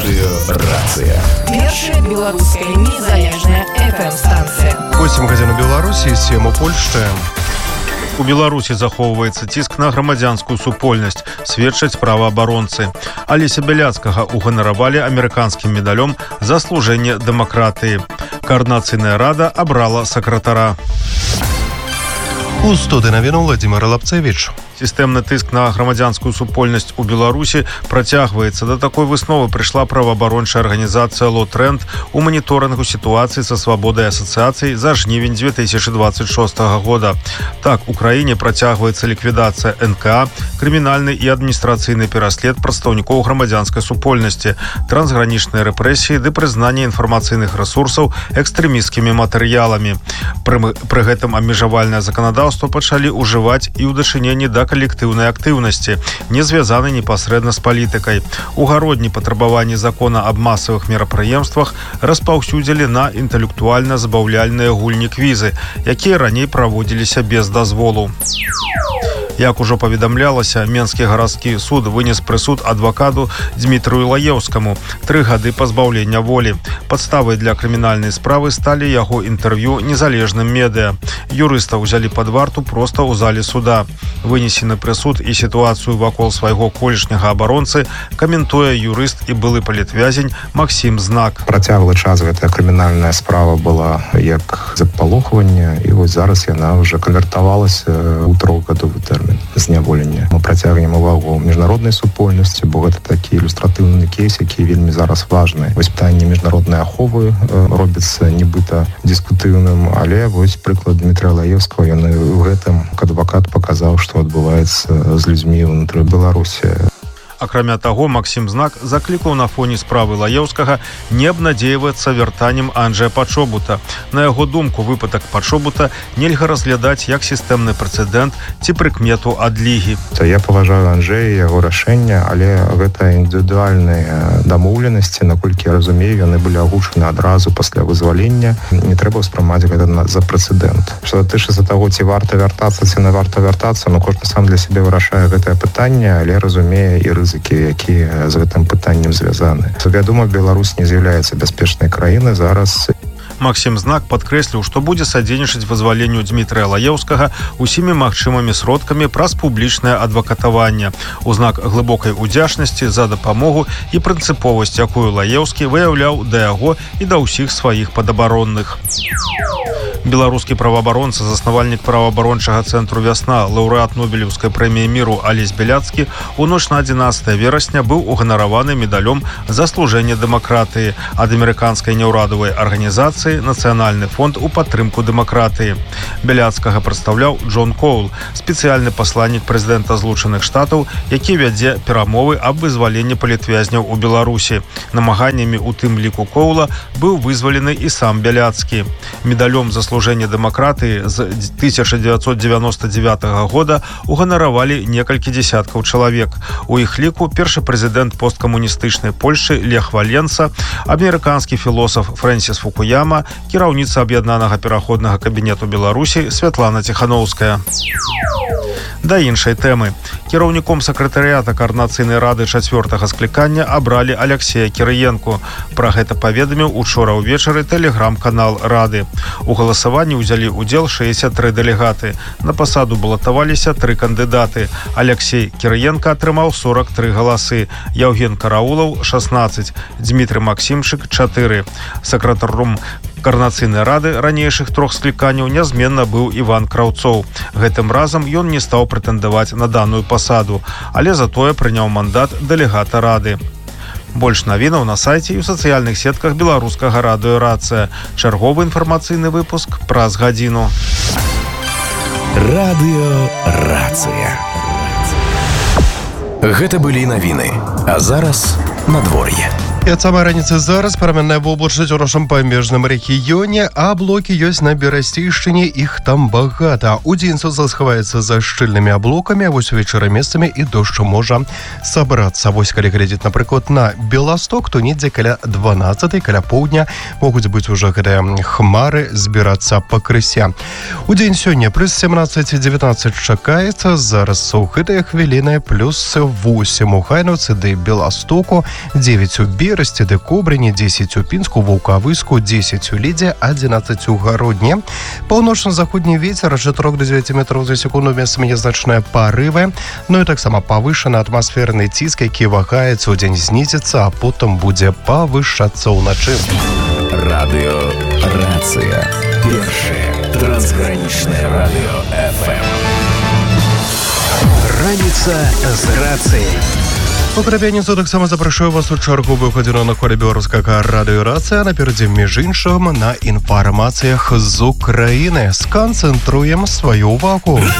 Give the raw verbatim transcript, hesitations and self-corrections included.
Радыёрацыя. Першая беларуская незалежная эф эм-станцыя. восемь гадзін у Беларусі, сем у Польшчы. У Беларусі захоўваецца ціск на грамадзянскую супольнасць, сведчаць праваабаронцы. Алеся Бяляцкага уганаравалі амерыканскім медалём за служэнне дэмакратыі. Коордынацыйная рада абрала сакратара. У студыі навіну Владимир Лапцевич. Сістэмны тыск на грамадзянскую супольнасць у Беларусі працягваецца. Да такой высновы прыйшла праваабарончая арганізацыя «Ло-Тренд» у маніторынгу сітуацыі са свабодай асацыяцый за жнівень две тысячи двадцать шостага года. Так, у краіне працягваецца ліквідацыя эн ка а, крымінальны і адміністрацыйны пераслед прадстаўнікоў грамадзянскай супольнасці, трансгранічныя рэпрэсіі ды прызнанне інфармацыйных рэсурсаў экстрэмісцкімі матэрыяламі. Пры, пры гэтым абмежавальнае заканадаўства пачалі ўжываць і ў дачыненні да калектыўнай актыўнасці, не звязаны непасрэдна з палітыкай. У гародні патрабаванні закона аб масавых мерапрыемствах распаўсюдзілі на інтэлектуальна-забаўляльныя гульні-квізы, якія раней праводзіліся без дазволу. Як ужо паведамлялася, Менскі гарадскі суд вынес прысуд адвакату Дмітрыю Лаеўскаму тры гады пазбаўлення волі. Падставай для крымінальнай справы сталі яго інтэрв'ю незалежным медыа. Юрыста ўзялі пад варту проста ў зале суда. Вынесены прысуд і сітуацыю вакол свайго колішняга абаронцы каментуе юрыст і былы палітвязень Максім Знак. Працяглы час гэтая крымінальная справа была як запалохванне, і вось зараз яна ўжо канвертавалася ў трохгадовы тэрмін зняволення. Мы працягнем увагу міжнароднай супольнасці, бо гэта такі ілюстратыўны кейс, які вельмі зараз важны. Вось пытанне міжнароднай аховы робіцца нібыта дыскутыўным, але вось прыклад Дмітрия Лаеўскага, ён у гэтым адвакат паказаў, што адбываецца з людзьмі ўнутры Беларусі. Акрамя таго, Максім Знак заклікаў на фоне справы Лаеўскага не абнадзейвацца вяртаннем Анджэя Пачобута. На яго думку, выпадак Пачобута нельга разглядаць як сістэмны прэцэдэнт ці прыкмету адлігі. Я паважаю Анджэя, яго рашэння, але гэта індывідуальныя дамоўленасці, наколькі я разумею, яны былі агучаны адразу пасля вызвалення. Не трэба ўспрымаць гэта за прэцэдэнт. Што датычыцца таго, ці варта вяртацца, ці не варта вяртацца, ну кожны сам для сябе вырашае гэтае пытанне, але разумее і якія з гэтым пытаннем звязаны. Вядома, Беларусь не з'яўляецца бяспечнай краінай зараз. Максім Знак падкрэсліў, што будзе садзейнічаць вызваленню Дмітрия Лаеўскага усімі магчымымі сродкамі праз публічнае адвакатаванне. У знак глыбокай удзячнасці за дапамогу і прынцыповасць, якую Лаеўскі выяўляў да яго і да ўсіх сваіх падабаронных. Беларускі праваабаронца, заснавальнік праваабарончага цэнтру «Вясна», лаўрэат Нобелеўскай прэміі міру Алесь Бяляцкі у ноч на адзінаццатае верасня быў уганараваны медалём за служэнне дэмакратыі ад амерыканскай няўрадавай арганізацыі «Нацыянальны фонд у падтрымку дэмакратыі». Бяляцкага прадстаўляў Джон Коул, спецыяльны пасланнік прэзідэнта Злучаных Штатаў, які вядзе перамовы аб вызваленні палітвязняў у Беларусі. Намаганнямі у тым ліку Коула быў вызвалены і сам Бяляцкі. Медалём за служэнне дэмакратыі з тысяча дзевяцьсот дзевяноста дзевятага года уганаравалі некалькі дзесяткаў чалавек. У іх ліку першы прэзідэнт посткамуністычнай Польшчы Лех Валенса, амерыканскі філосаф Фрэнсіс Фукуяма, кіраўніца аб'яднанага пераходнага кабінету Беларусі Святлана Ціханоўская. Да іншай тэмы. Кіраўніком сакратарыята Коордынацыйнай рады чацвёртага склікання абралі Аляксея Кірыенку. Пра гэта паведаміў учора ўвечары тэлеграм-канал Рады. У галасаванні ўзялі ўдзел шэсцьдзясят тры дэлегаты. На пасаду балатаваліся тры кандыдаты. Аляксей Кірыенка атрымаў сорок тры галасы, Яўген Караулаў – шаснаццаць, Дмітрый Максімчык – чатыры. Сакратаром Коордынацыйнай рады ранейшых трох скліканняў нязменна быў Іван Краўцоў. Гэтым разам ён не стаў прэтэндаваць на даную пасаду, але затое прыняў мандат дэлегата рады. Больш навінаў на сайце і ў сацыяльных сетках беларускага радыёрацыя. Чарговы інфармацыйны выпуск праз гадзіну. Радыёрацыя. Гэта былі навіны, а зараз надвор'е. І ад самай раніцы зараз пераменная воблачнасць у нашым памежным рэгіёне, а блокі ёсць на Берасцейшчыне, іх там багата. Удзень сонца схаваецца за шчыльнымі аблокамі, а вось увечары месцамі і дождж можа сабрацца. Вось калі глядзець, напрыклад, на Беласток, то недзе каля дванаццатай, каля поўдня могуць быць ужо гэтыя хмары збірацца пакрысе. Удзень сёння плюс семнаццаць дзевятнаццаць чакаецца, зараз у гэтыя хвіліны плюс восем у Хайнаўцы ды Беластоку, дзевяць у Бер Берасці ды Кобрыні, дзесяць у Пінску, Ваўкавыску, дзесяць у Лідзе, адзінаццаць у Гародні. Паўночна-заходні вецер ад чатырох да дзевяці метраў за секунду, месцамі нязначныя парывы. Ну і таксама павышаны атмасферны ціск, які вагаецца, у дзень знізіцца, а потым будзе павышацца ўначы. Радыё Рацыя. Першае трансгранічнае радыё эф эм. Раніца з рацыяй. У крапяніцу таксама запрашаю вас у чарговую гадзіну на хвалі беларускага радыё Рацыя. Наперадзе, між іншым, на інфармацыях з Украіны. Сканцэнтруем сваю ўвагу.